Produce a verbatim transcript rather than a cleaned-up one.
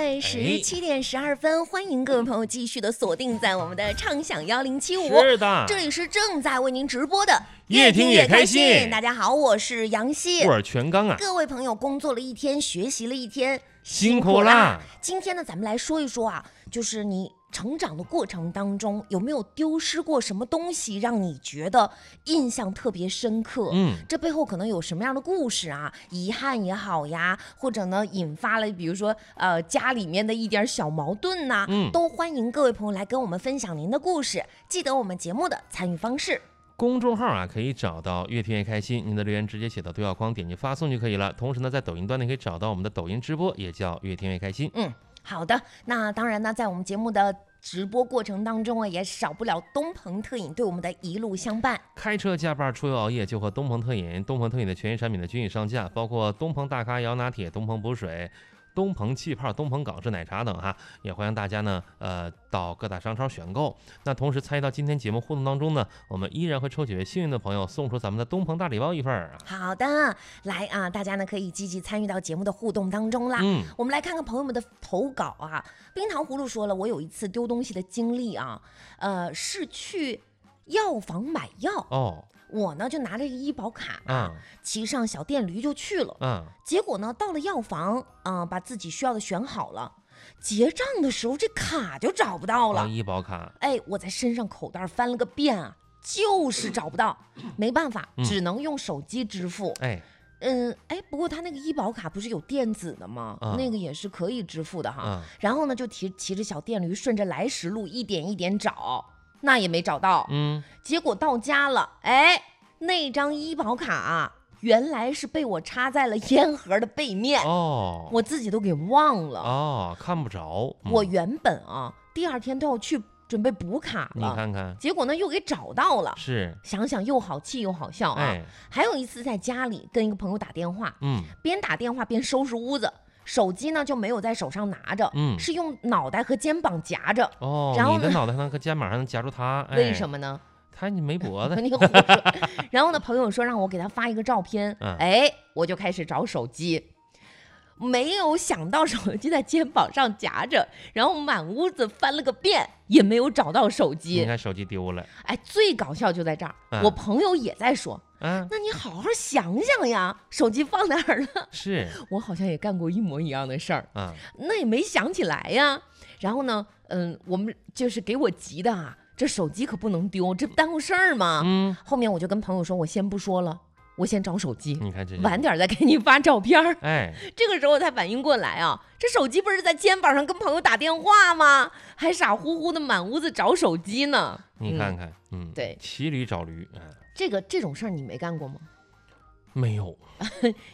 对时七点十二分，欢迎各位朋友继续的锁定在我们的畅享幺零七五。 是的， 这里是正在为您直播的， 越听越开心。 大家好，我是杨希， 我是全刚啊。 各位朋友，工作了一天，学习了一天， 辛苦啦。 今天呢，咱们来说一说啊，就是你成长的过程当中，有没有丢失过什么东西，让你觉得印象特别深刻？ 嗯， 这背后可能有什么样的故事啊？遗憾也好呀，或者呢，引发了比如说呃家里面的一点小矛盾呐、啊， 嗯， 都欢迎各位朋友来跟我们分享您的故事。记得我们节目的参与方式。 公众号啊，可以找到越听越开心，您的留言直接写到对话框，点击发送就可以了。同时呢，在抖音端呢可以找到我们的抖音直播，也叫越听越开心。 嗯，好的。那当然呢，在我们节目的直播过程当中啊，也少不了东鹏特饮对我们的一路相伴。 开车加班出游熬夜就和东鹏特饮，东鹏特饮的全系产品的均匀上架，包括东鹏大咖摇拿铁、东鹏补水、东鹏气泡、东鹏港式奶茶等哈，也欢迎大家呢，呃，到各大商超选购。那同时参与到今天节目互动当中呢，我们依然会抽几位幸运的朋友，送出咱们的东鹏大礼包一份儿。 好的，来啊，大家呢可以积极参与到节目的互动当中啦。 嗯， 我们来看看朋友们的投稿啊。冰糖葫芦说了，我有一次丢东西的经历啊，呃，是去药房买药哦。 我呢就拿着一个医保卡啊， 嗯， 骑上小电驴就去了。 嗯， 结果呢到了药房啊、呃，把自己需要的选好了，结账的时候这卡就找不到了。 哦、医保卡。 哎，我在身上口袋翻了个遍啊，就是找不到，没办法，只能用手机支付。 嗯、哎。 嗯，哎，不过他那个医保卡不是有电子的吗？ 嗯、 那个也是可以支付的哈。 嗯、 然后呢，就骑骑着小电驴，顺着来时路一点一点找，那也没找到。 嗯， 结果到家了，哎，那张医保卡啊，原来是被我插在了烟盒的背面。 哦， 我自己都给忘了。 哦，看不着。 嗯、我原本啊，第二天都要去准备补卡了， 你看看， 结果呢又给找到了， 是， 想想又好气又好笑啊。 哎、 还有一次在家里跟一个朋友打电话， 嗯， 边打电话边收拾屋子，手机呢就没有在手上拿着， 嗯， 是用脑袋和肩膀夹着。 哦， 然后你的脑袋上和肩膀上能夹住他，哎、 为什么呢？ 他你没脖子。 你胡说。然后呢，朋友说让我给他发一个照片， 嗯、 哎，我就开始找手机。没有想到手机在肩膀上夹着，然后满屋子翻了个遍，也没有找到手机。 你看手机丢了。 哎，最搞笑就在这儿， 嗯、 我朋友也在说， 嗯， 那你好好想想呀，手机放哪儿了？ 是， 我好像也干过一模一样的事儿， 嗯， 那也没想起来呀。然后呢，嗯，我们就是给我急的啊，这手机可不能丢，这不耽误事儿吗？ 嗯， 后面我就跟朋友说，我先不说了。我先找手机， 你看这晚点再给你发照片。 哎， 这个时候我才反应过来啊，这手机不是在肩膀上跟朋友打电话吗？还傻乎乎的满屋子找手机呢。 你看看，嗯， 嗯对， 骑驴找驴，哎， 这个这种事儿你没干过吗？ 没有。